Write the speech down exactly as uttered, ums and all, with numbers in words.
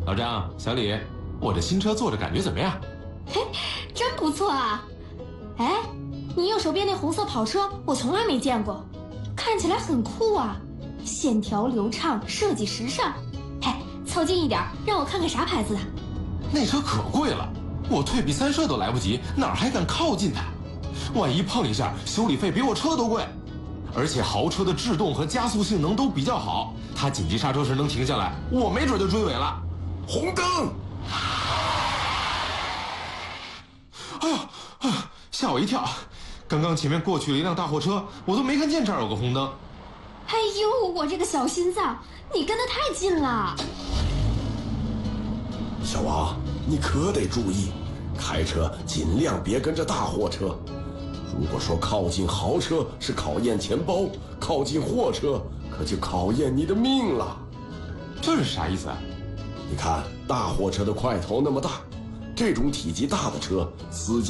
老张、小李，我这新车坐着感觉怎么样？ 嘿，真不错啊！哎，你右手边那红色跑车我从来没见过，看起来很酷啊，线条流畅，设计时尚。嘿，凑近一点，让我看看啥牌子的。 那车可贵了，我退避三舍都来不及，哪还敢靠近它？万一碰一下，修理费比我车都贵。而且豪车的制动和加速性能都比较好，它紧急刹车时能停下来，我没准就追尾了。 红灯！ 哎呦，哎呦，吓我一跳！刚刚前面过去了一辆大货车，我都没看见这儿有个红灯。 哎呦，我这个小心脏，你跟得太近了。 小王，你可得注意，开车尽量别跟着大货车。如果说靠近豪车是考验钱包，靠近货车可就考验你的命了。 这是啥意思啊？ 你看大货车的块头那么大，这种体积大的车，司机